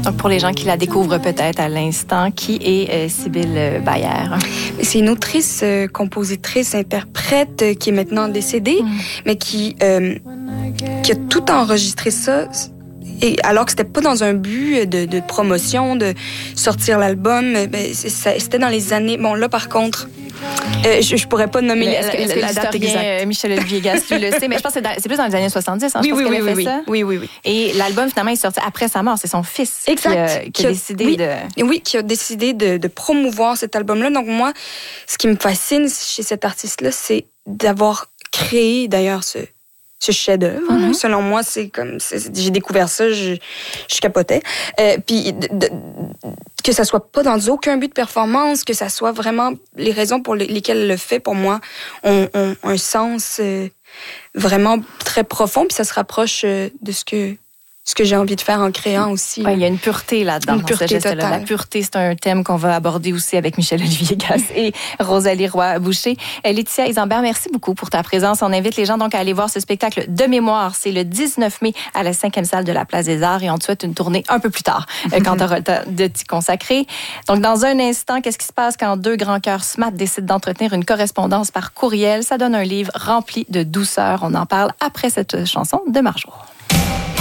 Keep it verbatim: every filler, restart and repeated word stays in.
Donc, pour les gens qui la découvrent peut-être à l'instant, qui est euh, Sybille Bayer? C'est une autrice, euh, compositrice, interprète euh, qui est maintenant décédée, mm. mais qui, euh, qui a tout enregistré ça. Et alors que c'était pas dans un but de, de promotion, de sortir l'album, ben, c'est, ça, c'était dans les années... Bon, là, par contre... Euh, je, je pourrais pas nommer est-ce que, la, est-ce que la, la date exacte. Michel-Olivier Gaston, tu le sais, mais je pense que c'est, dans, c'est plus dans les années soixante-dix. Hein, oui, je pense oui, qu'elle oui, a fait oui, ça. oui, oui, oui. Et l'album, finalement, est sorti après sa mort. C'est son fils exact. qui a, qui a décidé oui, de... Oui, qui a décidé de, de promouvoir cet album-là. Donc moi, ce qui me fascine chez cet artiste-là, c'est d'avoir créé, d'ailleurs, ce... ce chef-d'œuvre. Mm-hmm. Selon moi, c'est comme... C'est, j'ai découvert ça, je, je capotais. Euh, puis de, de, que ça soit pas dans aucun but de performance, que ça soit vraiment... Les raisons pour lesquelles elle le fait, pour moi, ont, ont un sens euh, vraiment très profond, puis ça se rapproche euh, de ce que... ce que j'ai envie de faire en créant aussi. Oui, il y a une pureté là-dedans. Une pureté totale. La pureté, c'est un thème qu'on va aborder aussi avec Michel-Olivier Gass et Rosalie Roy-Boucher. Laetitia Isambert, merci beaucoup pour ta présence. On invite les gens donc à aller voir ce spectacle de mémoire. C'est le dix-neuf mai à la cinquième salle de la Place des Arts et on te souhaite une tournée un peu plus tard quand tu auras le temps de t'y consacrer. Donc, dans un instant, qu'est-ce qui se passe quand deux grands cœurs S M A T décident d'entretenir une correspondance par courriel? Ça donne un livre rempli de douceur. On en parle après cette chanson de Marjo.